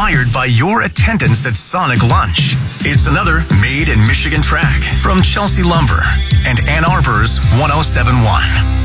inspired by your attendance at Sonic Lunch. It's another Made in Michigan track from Chelsea Lumber and Ann Arbor's 1071.